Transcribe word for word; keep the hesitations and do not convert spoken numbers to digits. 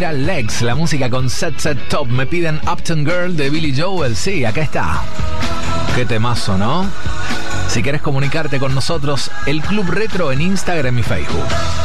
era Legs, la música con Set Set Top. Me piden Uptown Girl de Billy Joel. Sí, acá está. Qué temazo, ¿no? Si querés comunicarte con nosotros, el Club Retro en Instagram y Facebook.